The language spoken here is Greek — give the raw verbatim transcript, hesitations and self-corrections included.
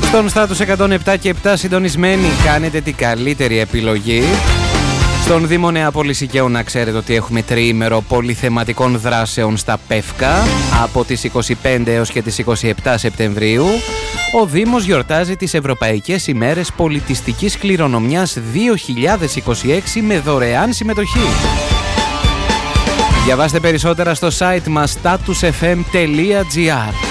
Στον Στάτους εκατόν επτά και επτά συντονισμένοι, κάνετε την καλύτερη επιλογή. Στον Δήμο Νεάπολης Οικαίου να ξέρετε ότι έχουμε τριήμερο πολυθεματικών δράσεων στα Πεύκα από τις είκοσι πέντε έως και τις είκοσι επτά Σεπτεμβρίου. Ο Δήμος γιορτάζει τις Ευρωπαϊκές ημέρες πολιτιστικής κληρονομιάς δύο χιλιάδες είκοσι έξι με δωρεάν συμμετοχή. Διαβάστε περισσότερα στο site μας status f m τελεία g r.